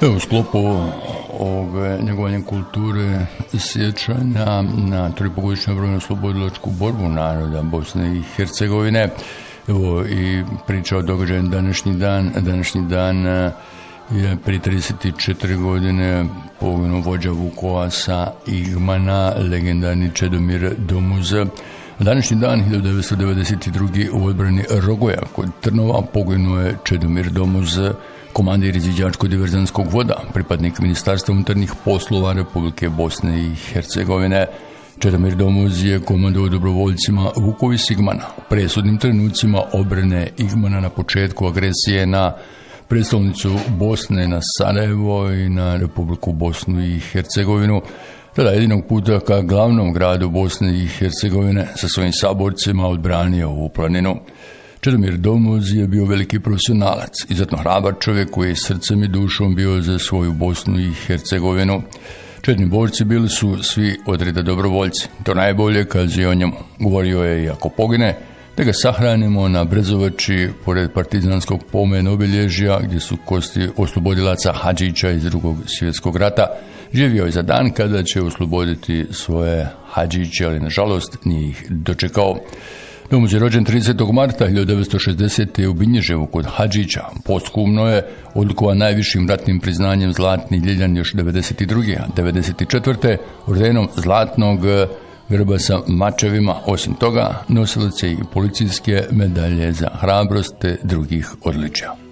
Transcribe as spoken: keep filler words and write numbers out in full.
Evo, u sklopu ovog njegovanja kulture sjećanja na tripogodišnju vojno-oslobodilačku borbu naroda Bosne i Hercegovine, evo i priča o događaju današnji dan. Današnji dan je prije trideset četiri godine poginuo vođa Vukovasa Igmana, legendarni Čedomir Domuz. Današnji dan, hiljadu devetsto devedeset druge. u odbrani Rogoja kod Trnova poginuo je Čedomir Domuz, komandir izviđačko-diverzanskog voda, pripadnik Ministarstva unutarnjih poslova Republike Bosne i Hercegovine. Čedomir Domuz je komandovao dobrovoljcima Vukovis Igmana u presudnim trenucima obrane Igmana na početku agresije na predstavnicu Bosne, na Sarajevo i na Republiku Bosnu i Hercegovinu, tada jedinog puta ka glavnom gradu Bosne i Hercegovine sa svojim saborcima odbranio ovu planinu. Čedomir Domuz je bio veliki profesionalac, izuzetno hrabar čovjek koji je srcem i dušom bio za svoju Bosnu i Hercegovinu. Četni borci bili su svi od reda dobrovoljci. To najbolje kaže o njemu. Govorio je i ako pogine, da ga sahranimo na Brezovači pored partizanskog pomena obilježja gdje su kosti oslobodilaca Hadžića iz drugog svjetskog rata. Živio je za dan kada će osloboditi svoje Hadžiće, ali nažalost nije ih dočekao. Domuz je rođen tridesetog marta hiljadu devetsto šezdesete. u Binježevu kod Hadžića. Posthumno je odlikovan najvišim ratnim priznanjem Zlatni Ljiljan još devedeset druge. a devedeset četvrte. ordenom Zlatnog grba sa mačevima. Osim toga, nosilac je i policijske medalje za hrabrost te drugih odličja.